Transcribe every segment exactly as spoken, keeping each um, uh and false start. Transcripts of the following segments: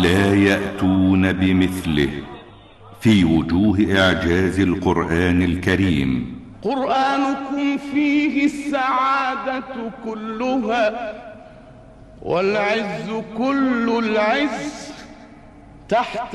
لا يأتون بمثله في وجوه إعجاز القرآن الكريم. قرآنكم فيه السعادة كلها والعز كل العز تحت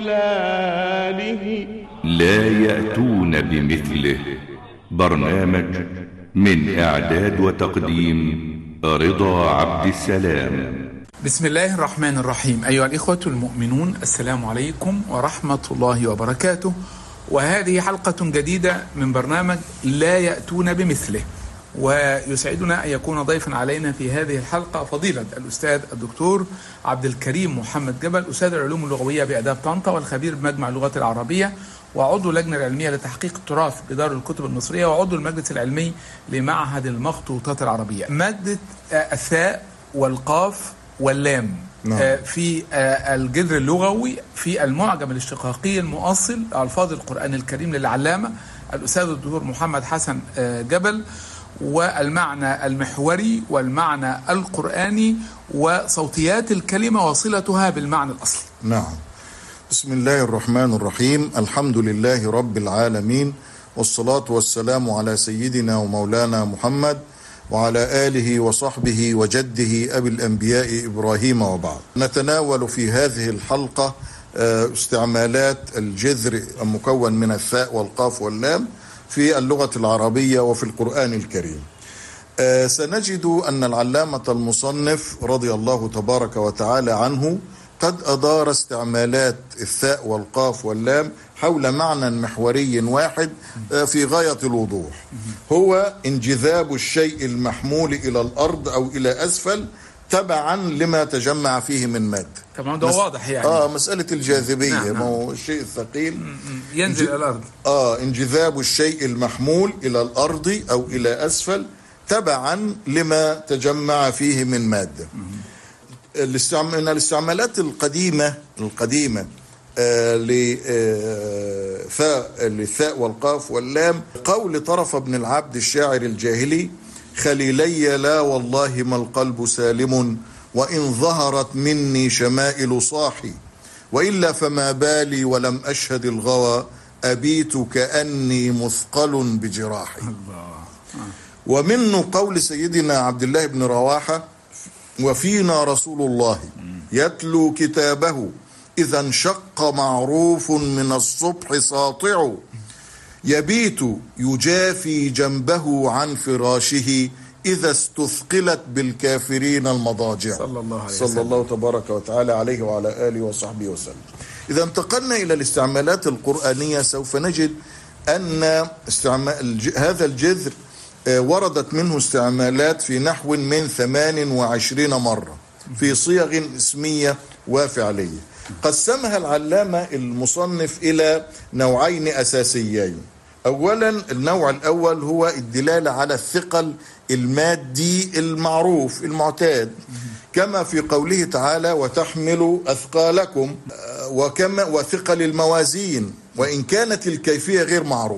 ظلاله. لا يأتون بمثله. برنامج من إعداد وتقديم رضا عبد السلام. بسم الله الرحمن الرحيم. أيها الإخوة المؤمنون، السلام عليكم ورحمة الله وبركاته. وهذه حلقة جديدة من برنامج لا يأتون بمثله، ويسعدنا أن يكون ضيفا علينا في هذه الحلقة فضيلة الأستاذ الدكتور عبد الكريم محمد جبل، أستاذ العلوم اللغوية بآداب طنطا والخبير بمجمع اللغات العربية وعضو اللجنة العلمية لتحقيق التراث بدار الكتب المصرية وعضو المجلس العلمي لمعهد المخطوطات العربية. مادة الثاء والقاف واللام نعم. في الجذر اللغوي في المعجم الاشتقاقي المؤصل ألفاظ القرآن الكريم للعلامة الأستاذ الدكتور محمد حسن جبل، والمعنى المحوري والمعنى القرآني وصوتيات الكلمة وصلتها بالمعنى الأصلي. نعم. بسم الله الرحمن الرحيم. الحمد لله رب العالمين، والصلاة والسلام على سيدنا ومولانا محمد وعلى آله وصحبه وجده أبي الأنبياء إبراهيم، وبعد. نتناول في هذه الحلقة استعمالات الجذر المكون من الثاء والقاف واللام في اللغة العربية وفي القرآن الكريم. سنجد أن العلامة المصنف رضي الله تبارك وتعالى عنه قد أدار استعمالات الثاء والقاف واللام حول معنى محوري واحد في غاية الوضوح، هو انجذاب الشيء المحمول إلى الأرض أو إلى أسفل تبعا لما تجمع فيه من مادة. طبعا ده مس... واضح يعني آه مسألة الجاذبية. نعم. ما هو الشيء الثقيل ينزل إلى الأرض. آه انجذاب الشيء المحمول إلى الأرض أو إلى أسفل تبعا لما تجمع فيه من مادة. من الاستعمالات القديمة القديمة آه للثاء والقاف واللام قول طرف بن العبد الشاعر الجاهلي: خليلي لا والله ما القلب سالم، وإن ظهرت مني شمائل صاحي، وإلا فما بالي ولم أشهد الغوى، أبيت كأني مثقل بجراحي. ومنه قول سيدنا عبد الله بن رواحة: وفينا رسول الله يتلو كتابه، إذا انشق معروف من الصبح ساطع، يبيت يجافي جنبه عن فراشه، إذا استثقلت بالكافرين المضاجع. صلى الله عليه وسلم. صلى الله تبارك وتعالى عليه وعلى آله وصحبه وسلم. إذا انتقلنا إلى الاستعمالات القرآنية سوف نجد أن استعمال هذا الجذر وردت منه استعمالات في نحو من ثمان وعشرين مرة في صيغ اسمية وفعلية. قسمها العلامة المصنف إلى نوعين أساسيين. أولا، النوع الأول هو الدلالة على الثقل المادي المعروف المعتاد، كما في قوله تعالى: وتحمل أثقالكم، وكما وثقل الموازين، وإن كانت الكيفية غير معروف.